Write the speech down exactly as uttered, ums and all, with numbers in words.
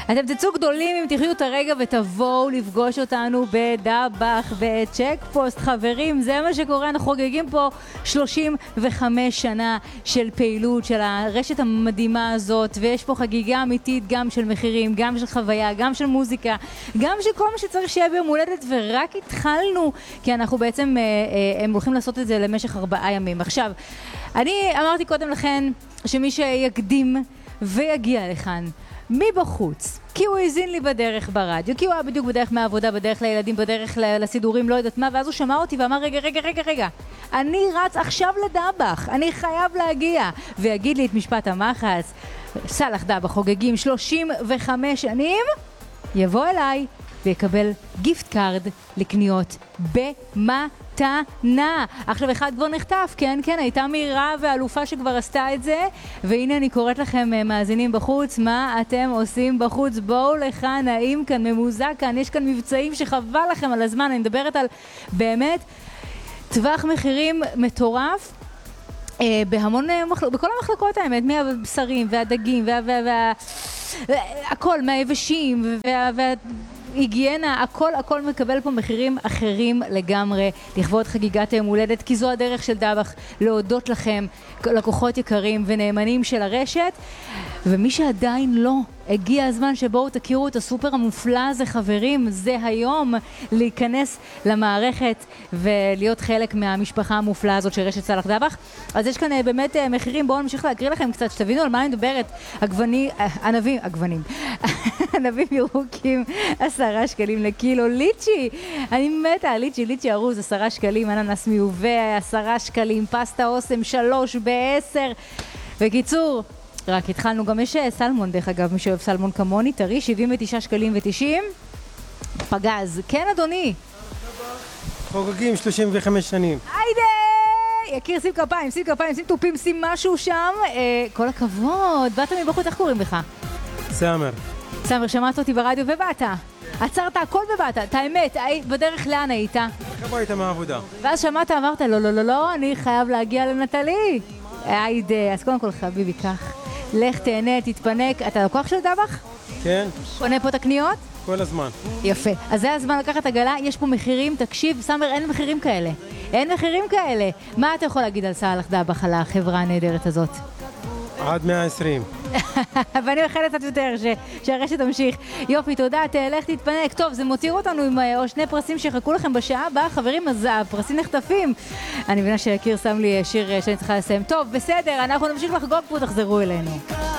אתם תצאו גדולים אם תחיו את הרגע ותבואו לפגוש אותנו בדבח בצ'ק פוסט. חברים, זה מה שקורה, אנחנו חוגגים פה שלושים וחמש שנה של פעילות של הרשת המדהימה הזאת, ויש פה חגיגה אמיתית גם של מחירים, גם של חוויה, גם של מוזיקה, גם של כל מה שצריך שיהיה ביום הולדת, ורק התחלנו, כי אנחנו בעצם, הם הולכים לעשות את זה למשך ארבעה ימים. עכשיו, אני אמרתי קודם לכן שמי שיקדים ויגיע לכאן מבחוץ, כי הוא הזין לי בדרך ברדיו, כי הוא היה בדיוק בדרך מהעבודה, בדרך לילדים, בדרך לסידורים, לא יודעת מה, ואז הוא שמע אותי ואמר, רגע, רגע, רגע, רגע, אני רץ עכשיו לדבח, אני חייב להגיע, ויגיד לי את משפט המחץ, סלח דבח חוגגים שלושים וחמש שנים, יבוא אליי ויקבל גיפט קארד לקניות במתנה. עכשיו אחד כבר נחטף, כן, כן, הייתה מהירה ואלופה שכבר עשתה את זה, והנה אני קוראת לכם מאזינים בחוץ, מה אתם עושים בחוץ? בואו לכאן, נעים כאן, ממוזג כאן, יש כאן מבצעים שחבל לכם על הזמן, אני מדברת על באמת טווח מחירים מטורף, אה, בהמון, מחל... בכל המחלקות האמת, מהבשרים והדגים וה... וה... וה... הכל, מהיבשים וה... וה... היגיינה, הכל הכל מקבל פה מחירים אחרים לגמרי לכבוד חגיגת היום הולדת, כי זו הדרך של דבח להודות לכם, לקוחות יקרים ונאמנים של הרשת. ומי שעדיין לא, הגיע הזמן שבואו תכירו את הסופר המופלא הזה, חברים, זה היום להיכנס למערכת ולהיות חלק מהמשפחה המופלאה הזאת של רשת סלח דבח. אז יש כאן באמת מחירים, בואו נמשיך להקריא לכם קצת, שתבינו על מה אני מדברת. עגבני, ענבים, עגבנים, ענבים ירוקים, עשרה שקלים לקילו, ליצ'י, אני מתה, ליצ'י, ליצ'י ארוז, עשרה שקלים, אננס מיובא, עשרה שקלים, פסטה אוסם, שלוש בעשר. בקיצור, רק התחלנו, גם יש סלמון דרך אגב, מי שאוהב סלמון כמוני, טרי, שבעים ותשעה שקלים ותשעים, פגז, כן אדוני? חוגגים שלושים וחמש שנים. היידה! יקיר, שים כפיים, שים כפיים, שים טופים, שים משהו שם, אה, כל הכבוד, באת מבחוץ, איך קוראים לך? סאמר. סאמר, שמעת אותי ברדיו ובאת, עצרת הכל ובאת, את האמת, בדרך לאן היית? הביתה מהעבודה. ואז שמעת, אמרת, לא, לא, לא, לא, אני חייב להגיע לנטלי. היידה, אז קודם כל חביבי, כך, לך תהנה, תתפנק, אתה לקוח של דבח? כן. קונה פה את הקניות? כל הזמן. יפה, אז זה הזמן לקחת עגלה, יש פה מחירים, תקשיב, סאמר, אין מחירים כאלה, אין מחירים כאלה. מה אתה יכול להגיד על סלח דבח, על החברה הנהדרת הזאת? עד מאה ועשרים. ואני מאחלת קצת יותר, שהרשת תמשיך. יופי, תודה, תלך תתפנק. טוב, זה מותיר אותנו עם או שני פרסים שחכו לכם בשעה הבאה, חברים, אז הפרסים נחטפים. אני מבינה שיקיר שם לי שיר שאני צריכה לסיים. טוב, בסדר, אנחנו נמשיך לחגוג פה, תחזרו אלינו.